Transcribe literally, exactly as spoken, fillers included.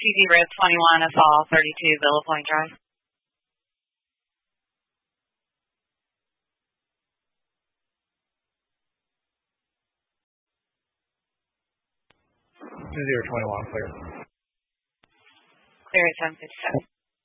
two zero two one Assault thirty-two Villa Point Drive. two zero two one, clear. Clear at seven fifty-seven.